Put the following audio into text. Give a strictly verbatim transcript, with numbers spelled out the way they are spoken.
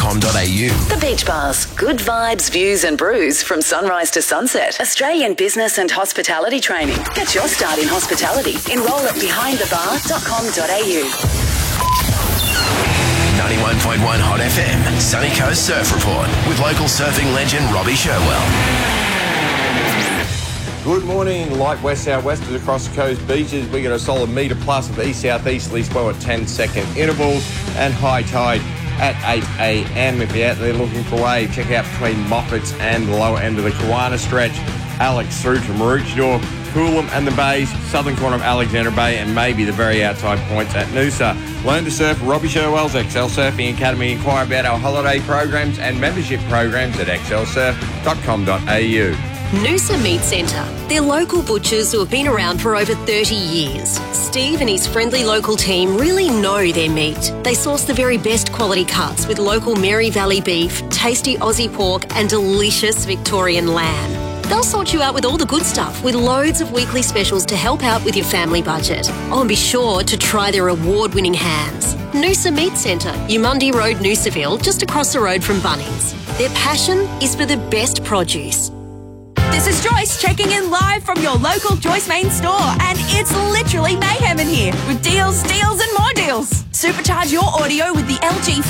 com dot a u. The Beach Bars. Good vibes, views and brews from sunrise to sunset. Australian business and hospitality training. Get your start in hospitality. Enrol at behind the bar dot com dot a u. ninety-one point one Hot F M, Sunny Coast Surf Report with local surfing legend Robbie Sherwell. Good morning, light west southwesters across the coast beaches. We got a solid metre plus of east southeasterly swell at ten second intervals and high tide at eight a m. If you're out there looking for wave, check out between Moffats and the lower end of the Kawana stretch, Alex through to Maroochydore, Coolum and the Bays, southern corner of Alexandra Bay, and maybe the very outside points at Noosa. Learn to surf Robbie Sherwell's X L Surfing Academy. Inquire about our holiday programs and membership programs at x l surf dot com dot a u. Noosa Meat Centre. They're local butchers who have been around for over thirty years. Steve and his friendly local team really know their meat. They source the very best quality cuts with local Mary Valley beef, tasty Aussie pork and delicious Victorian lamb. They'll sort you out with all the good stuff with loads of weekly specials to help out with your family budget. Oh, and be sure to try their award-winning hams. Noosa Meat Centre, Umundi Road, Noosaville, just across the road from Bunnings. Their passion is for the best produce. This is Joyce checking in live from your local Joyce Main store, and it's literally mayhem in here with deals, deals and more deals. Supercharge your audio with the L G